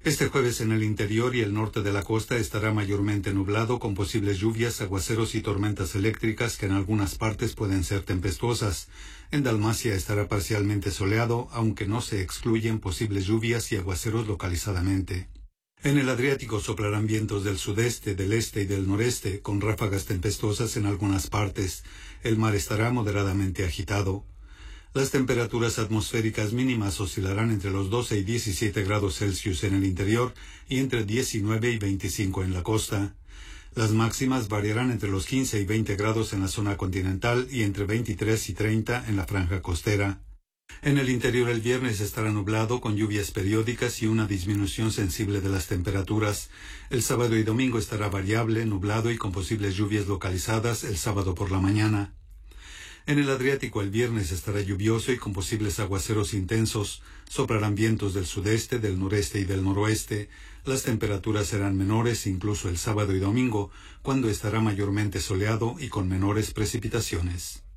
Este jueves en el interior y el norte de la costa estará mayormente nublado con posibles lluvias, aguaceros y tormentas eléctricas que en algunas partes pueden ser tempestuosas. En Dalmacia estará parcialmente soleado, aunque no se excluyen posibles lluvias y aguaceros localizadamente. En el Adriático soplarán vientos del sudeste, del este y del noreste, con ráfagas tempestuosas en algunas partes. El mar estará moderadamente agitado. Las temperaturas atmosféricas mínimas oscilarán entre los 12 y 17 grados Celsius en el interior y entre 19 y 25 en la costa. Las máximas variarán entre los 15 y 20 grados en la zona continental y entre 23 y 30 en la franja costera. En el interior el viernes estará nublado con lluvias periódicas y una disminución sensible de las temperaturas. El sábado y domingo estará variable, nublado y con posibles lluvias localizadas el sábado por la mañana. En el Adriático el viernes estará lluvioso y con posibles aguaceros intensos. Soplarán vientos del sudeste, del noreste y del noroeste. Las temperaturas serán menores incluso el sábado y domingo, cuando estará mayormente soleado y con menores precipitaciones.